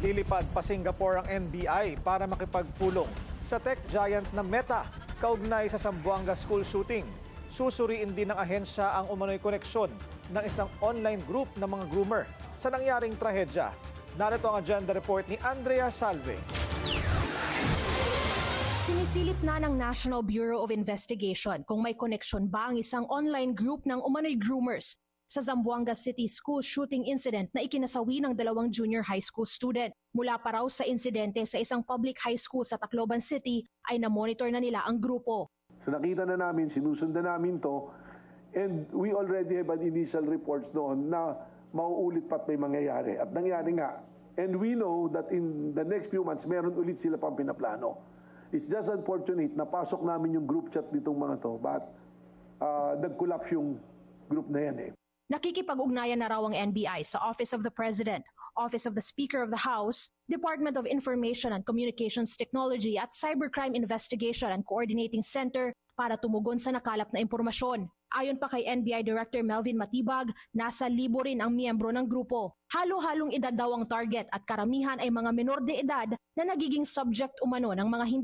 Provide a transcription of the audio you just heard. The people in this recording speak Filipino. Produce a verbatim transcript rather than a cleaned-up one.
Lilipad pa Singapore ang N B I para makipagpulong sa tech giant na Meta kaugnay sa Zamboanga school shooting. Susuriin din ng ahensya ang umano'y koneksyon ng isang online group ng mga groomer sa nangyaring trahedya. Narito ang agenda report ni Andrea Salve. Sinisilip na ng National Bureau of Investigation kung may koneksyon ba ang isang online group ng umano'y groomers sa Zamboanga City school shooting incident na ikinasawi ng dalawang junior high school student. Mula pa raw sa insidente sa isang public high school sa Tacloban City ay na-monitor na nila ang grupo. So nakita na namin, sinusundan namin to, and we already have an initial reports doon na mauulit pa't may mangyayari. At nangyari nga. And we know that in the next few months, meron ulit sila pang pinaplano. It's just unfortunate na pasok namin yung group chat nitong mga to, but uh, nag-collapse yung group na yan eh. Nakikipag-ugnayan na raw ang N B I sa Office of the President, Office of the Speaker of the House, Department of Information and Communications Technology at Cybercrime Investigation and Coordinating Center para tumugon sa nakalap na impormasyon. Ayon pa kay N B I Director Melvin Matibag, nasa libo rin ang miyembro ng grupo. Halo-halong edad daw ang target at karamihan ay mga menor de edad na nagiging subject umano ng mga hindi